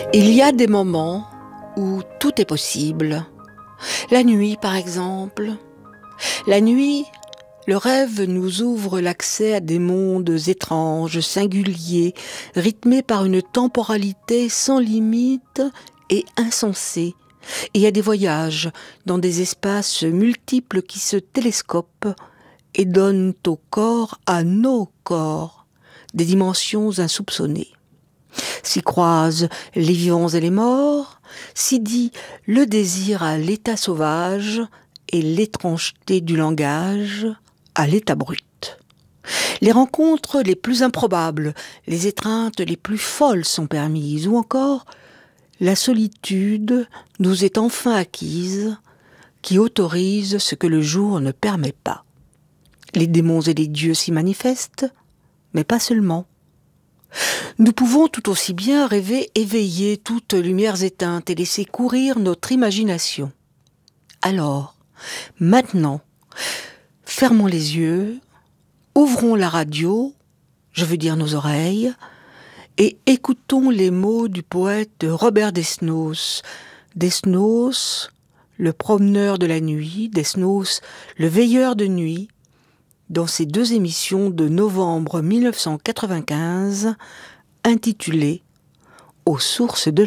Il y a des moments où tout est possible. La nuit, par exemple. La nuit, le rêve nous ouvre l'accès à des mondes étranges, singuliers, rythmés par une temporalité sans limite et insensée, et à des voyages dans des espaces multiples qui se télescopent et donnent au corps, à nos corps, des dimensions insoupçonnées. S'y croisent les vivants et les morts, s'y dit le désir à l'état sauvage et l'étrangeté du langage à l'état brut. Les rencontres les plus improbables, les étreintes les plus folles sont permises, ou encore la solitude nous est enfin acquise, qui autorise ce que le jour ne permet pas. Les démons et les dieux s'y manifestent, mais pas seulement. Nous pouvons tout aussi bien rêver éveillés, toutes lumières éteintes, et laisser courir notre imagination. Alors, maintenant, fermons les yeux, ouvrons la radio, je veux dire nos oreilles, et écoutons les mots du poète Robert Desnos. Desnos, le promeneur de la nuit, Desnos, le veilleur de nuit, dans ses deux émissions de novembre 1995, intitulées « Aux sources de la nuit ».